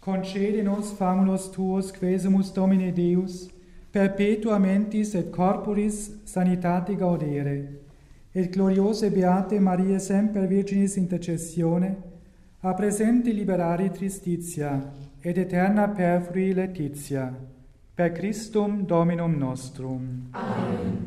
concede nos famulus tuos quesumus Domine Deus, perpetua mentis et corporis sanitate gaudere, et gloriose beate Mariae semper Virginis intercessione, a presente liberare tristitia, et eterna perfrui laetitia. Per Christum Dominum nostrum. Amen.